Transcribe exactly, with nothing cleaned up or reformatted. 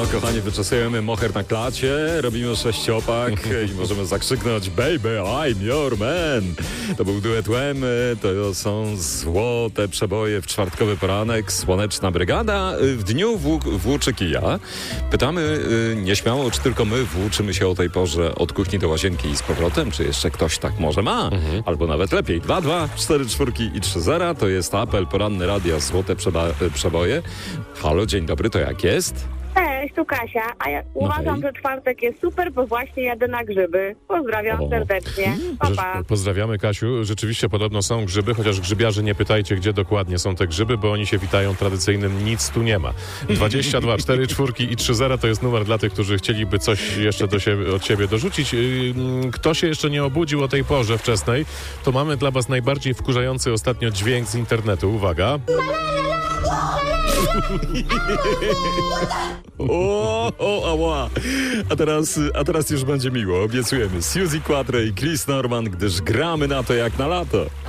kochani, wyczesujemy moher na klacie, robimy sześciopak i możemy zakrzyknąć Baby, I'm your man. To był duet Łem, to są złote przeboje w czwartkowy poranek, Słoneczna Brygada. W dniu włó- włóczy kija. Pytamy nieśmiało, czy tylko my włóczymy się o tej porze od kuchni do łazienki i z powrotem, czy jeszcze ktoś tak może ma, mhm. albo nawet lepiej. dwa dwa cztery cztery i trzy zero to jest apel poranny radia Złote przeba- Przeboje. Halo, dzień dobry, to jak jest? Cześć, tu Kasia, a ja uważam, że czwartek jest super, bo właśnie jadę na grzyby. Pozdrawiam O. serdecznie. Pa, pa. Pozdrawiamy, Kasiu. Rzeczywiście podobno są grzyby, chociaż grzybiarzy nie pytajcie, gdzie dokładnie są te grzyby, bo oni się witają tradycyjnym nic tu nie ma. dwadzieścia dwa cztery cztery i trzy zero to jest numer dla tych, którzy chcieliby coś jeszcze do siebie, od siebie dorzucić. Kto się jeszcze nie obudził o tej porze wczesnej, to mamy dla was najbardziej wkurzający ostatnio dźwięk z internetu. Uwaga. O, o, ała. A teraz, a teraz już będzie miło, obiecujemy. Suzy Quatro i Chris Norman, gdyż gramy na to jak na lato.